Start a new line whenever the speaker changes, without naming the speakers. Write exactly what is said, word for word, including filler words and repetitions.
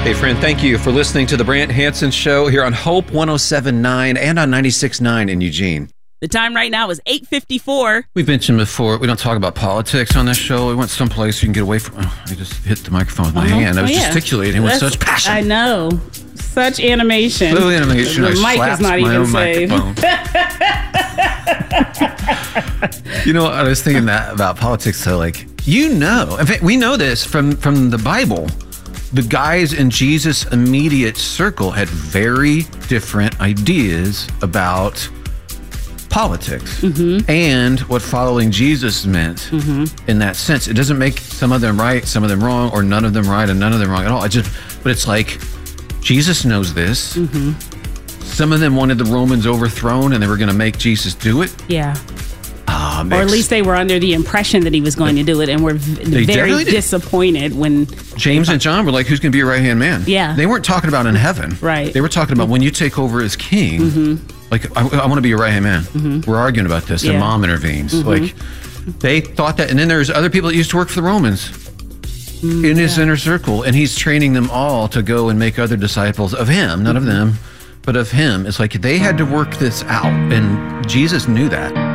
Hey, friend, thank you for listening to the Brant Hansen Show here on Hope one oh seven point nine and on ninety-six point nine in Eugene.
The time right now is eight fifty-four.
We've mentioned before, we don't talk about politics on this show. We want someplace you can get away from. Oh, I just hit the microphone with my
Uh-huh.
hand. I was
Oh, yeah.
gesticulating with
That's-
such passion.
I know. Such animation.
Little animation.
The
I
mic
slapped
is not
my
even
own
saved.
microphone. You know, I was thinking that about politics. So, like, you know, in fact, we know this from, from the Bible. The guys in Jesus' immediate circle had very different ideas about politics mm-hmm. and what following Jesus meant mm-hmm. in that sense. It doesn't make some of them right, some of them wrong, or none of them right and none of them wrong at all. I just, but it's like Jesus knows this. Mm-hmm. Some of them wanted the Romans overthrown and they were going to make Jesus do it.
Yeah.
Um,
or at least they were under the impression that he was going to do it and were v- very disappointed when
James and John were like, who's going to be your right hand man?
Yeah.
They weren't talking about in heaven.
Right.
They were talking about when you take over as king, mm-hmm. like, I, I want to be your right hand man. Mm-hmm. We're arguing about this.
Yeah.
And mom intervenes. Mm-hmm. Like, they thought that. And then there's other people that used to work for the Romans mm, in his yeah. inner circle. And he's training them all to go and make other disciples of him, not mm-hmm. of them, but of him. It's like they had to work this out. And Jesus knew that.